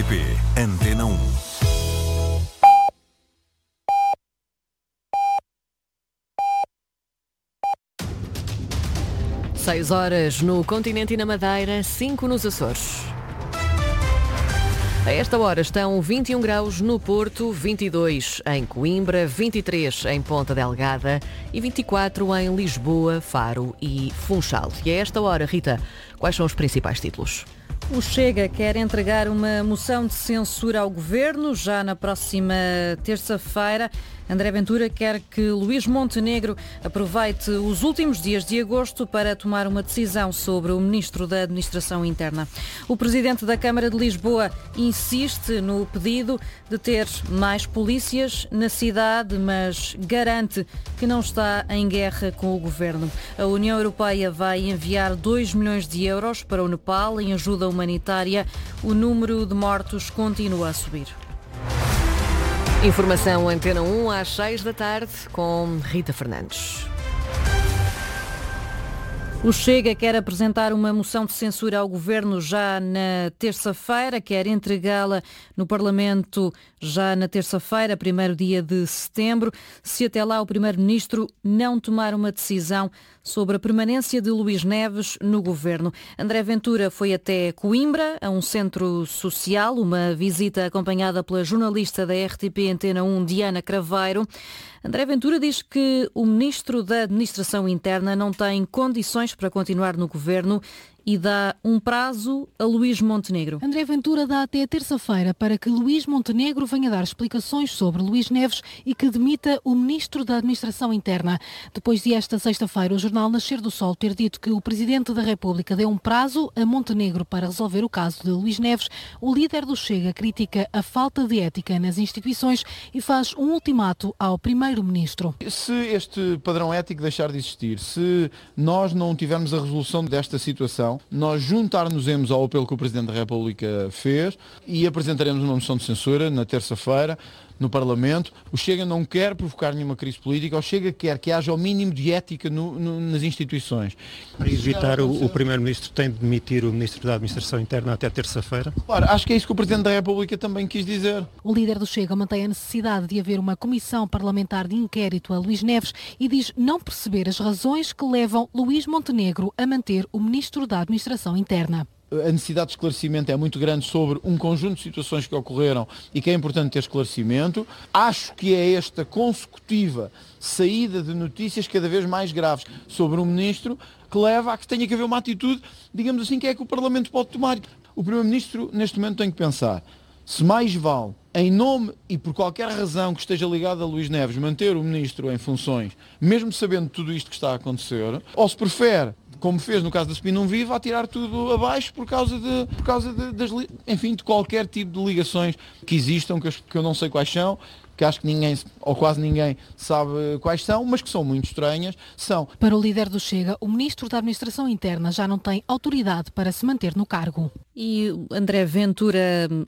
RTP Antena 1. Seis horas no continente e na Madeira, 5 nos Açores. A esta hora estão 21 graus no Porto, 22 em Coimbra, 23 em Ponta Delgada e 24 em Lisboa, Faro e Funchal. E a esta hora, Rita, quais são os principais títulos? O Chega quer entregar uma moção de censura ao Governo já na próxima terça-feira. André Ventura quer que Luís Montenegro aproveite os últimos dias de agosto para tomar uma decisão sobre o Ministro da Administração Interna. O Presidente da Câmara de Lisboa insiste no pedido de ter mais polícias na cidade, mas garante que não está em guerra com o Governo. A União Europeia vai enviar 2 milhões de euros para o Nepal em ajuda humanitária. O número de mortos continua a subir. Informação Antena 1 às 6 da tarde com Rita Fernandes. O Chega quer apresentar uma moção de censura ao Governo já na terça-feira, quer entregá-la no Parlamento já na terça-feira, primeiro dia de setembro, se até lá o Primeiro-Ministro não tomar uma decisão sobre a permanência de Luís Neves no Governo. André Ventura foi até Coimbra, a um centro social, uma visita acompanhada pela jornalista da RTP Antena 1, Diana Craveiro. André Ventura diz que o Ministro da Administração Interna não tem condições para continuar no Governo e dá um prazo a Luís Montenegro. André Ventura dá até terça-feira para que Luís Montenegro venha dar explicações sobre Luís Neves e que demita o Ministro da Administração Interna. Depois de esta sexta-feira, o jornal Nascer do Sol ter dito que o Presidente da República deu um prazo a Montenegro para resolver o caso de Luís Neves, o líder do Chega critica a falta de ética nas instituições e faz um ultimato ao Primeiro-Ministro. Se este padrão ético deixar de existir, se nós não tivermos a resolução desta situação, nós juntar-nos-emos ao apelo que o Presidente da República fez e apresentaremos uma moção de censura na terça-feira no Parlamento. O Chega não quer provocar nenhuma crise política, o Chega quer que haja o mínimo de ética nas instituições. Para evitar, o Primeiro-Ministro tem de demitir o Ministro da Administração Interna até terça-feira? Claro, acho que é isso que o Presidente da República também quis dizer. O líder do Chega mantém a necessidade de haver uma comissão parlamentar de inquérito a Luís Neves e diz não perceber as razões que levam Luís Montenegro a manter o Ministro da Administração Interna. A necessidade de esclarecimento é muito grande sobre um conjunto de situações que ocorreram e que é importante ter esclarecimento. Acho que é esta consecutiva saída de notícias cada vez mais graves sobre um ministro que leva a que tenha que haver uma atitude, digamos assim, que é que o Parlamento pode tomar. O Primeiro-Ministro, neste momento, tem que pensar se mais vale, em nome e por qualquer razão que esteja ligada a Luís Neves, manter o Ministro em funções, mesmo sabendo tudo isto que está a acontecer, ou se prefere, como fez no caso da Spin Não Viva, a tirar tudo abaixo por causa de qualquer tipo de ligações que existam, que eu não sei quais são, que acho que ninguém, ou quase ninguém, sabe quais são, mas que são muito estranhas. Para o líder do Chega, o Ministro da Administração Interna já não tem autoridade para se manter no cargo. E André Ventura